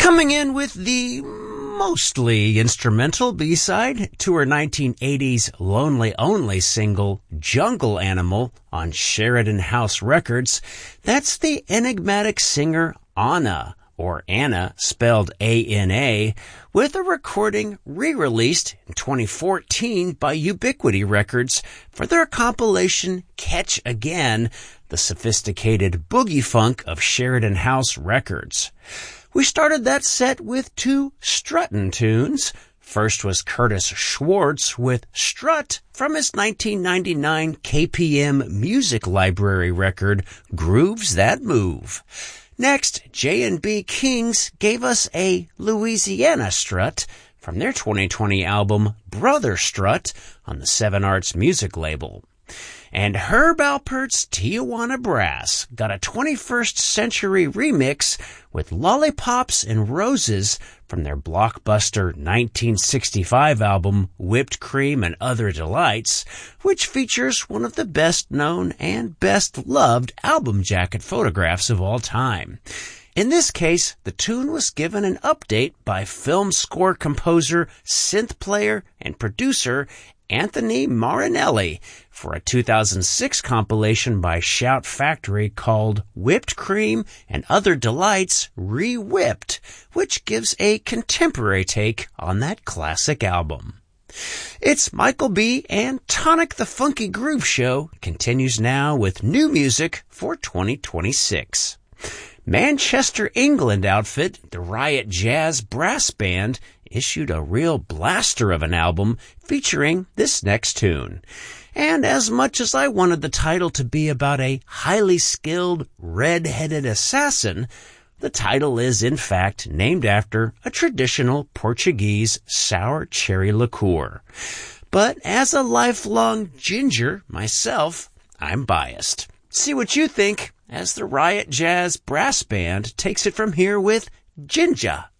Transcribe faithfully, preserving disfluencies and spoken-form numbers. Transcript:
Coming in with the mostly instrumental B-side to her nineteen eighties Lonely Only single, Jungle Animal, on Sheridan House Records, that's the enigmatic singer Anna, or Anna, spelled A N A, with a recording re-released in twenty fourteen by Ubiquity Records for their compilation Catch Again, the sophisticated boogie funk of Sheridan House Records. We started that set with two struttin' tunes. First was Curtis Schwartz with Strut from his nineteen ninety-nine K P M Music Library record, Grooves That Move. Next, J and B Kings gave us a Louisiana Strut from their twenty twenty album Brother Strut on the Seven Arts Music label. And Herb Alpert's Tijuana Brass got a twenty-first century remix with Lollipops and Roses from their blockbuster nineteen sixty-five album Whipped Cream and Other Delights, which features one of the best-known and best-loved album jacket photographs of all time. In this case, the tune was given an update by film score composer, synth player, and producer Anthony Marinelli for a two thousand six compilation by Shout Factory called Whipped Cream and Other Delights Re-Whipped, which gives a contemporary take on that classic album. It's Michael B. and Tonic the Funky Groove Show continues now with new music for twenty twenty-six. Manchester, England outfit, the Riot Jazz Brass Band, issued a real blaster of an album featuring this next tune. And as much as I wanted the title to be about a highly skilled, red-headed assassin, the title is in fact named after a traditional Portuguese sour cherry liqueur. But as a lifelong ginger myself, I'm biased. See what you think as the Riot Jazz Brass Band takes it from here with Ginger.